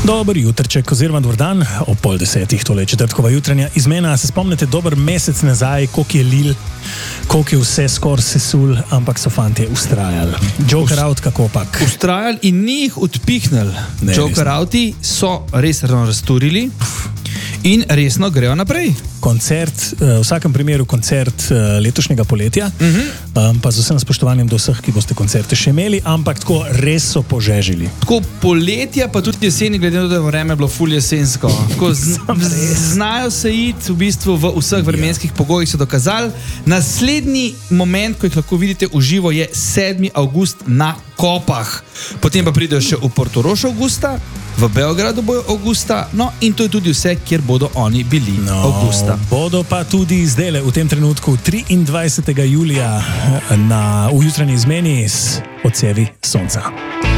Dober jutrček oziroma dober dan, ob 9:30, tole je četrtkova jutranja izmena. Se spomnite, dober mesec nazaj, koliko je lil, koliko je vse skoraj sesul, ampak so fantje ustrajali. Joker out, kako pak? Ustrajali in ni jih odpihnili. Joker outi so res razturili in resno grejo naprej. Koncert, v vsakem primeru koncert letošnjega poletja, pa z vsem spoštovanjem do vseh, ki boste koncerte še imeli, ampak tako res so požežili. Tako poletja, pa tudi jeseni, glede na to, da je vreme bilo ful jesensko. Tako znajo se iti v bistvu v vseh vremenskih pogojih, so dokazali. Naslednji moment, ko jih lahko vidite v živo, je 7. avgust na Kopah. Potem pa pridejo še v Portorož avgusta, v Beogradu bojo avgusta, no in to je tudi vse, kjer bodo oni bili avgusta. Bodo pa tudi zdajle v tem trenutku 23. julija v jutranji izmeni s odsevi sonca.